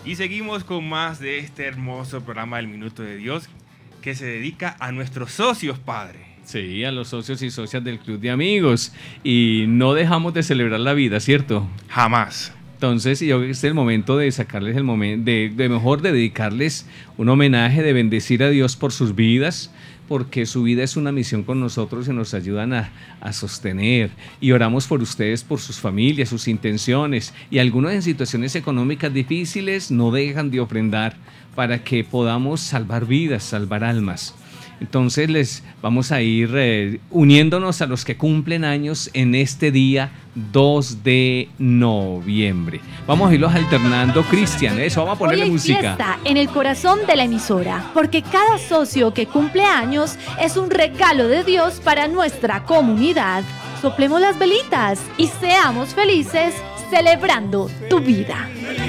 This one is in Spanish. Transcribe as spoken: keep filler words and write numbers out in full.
Y seguimos con más de este hermoso programa del Minuto de Dios que se dedica a nuestros socios, Padre. Sí, a los socios y socias del Club de Amigos. Y no dejamos de celebrar la vida, ¿cierto? Jamás. Entonces, yo creo que este es el momento de sacarles el momento, de, de mejor de dedicarles un homenaje, de bendecir a Dios por sus vidas, porque su vida es una misión con nosotros y nos ayudan a, a sostener. Y oramos por ustedes, por sus familias, sus intenciones. Y algunos en situaciones económicas difíciles no dejan de ofrendar para que podamos salvar vidas, salvar almas. Entonces les vamos a ir eh, uniéndonos a los que cumplen años en este día dos de noviembre. Vamos a irlos alternando, Cristian, eso, vamos a ponerle Hoy hay música. Fiesta en el corazón de la emisora, porque cada socio que cumple años es un regalo de Dios para nuestra comunidad. Soplemos las velitas y seamos felices celebrando tu vida.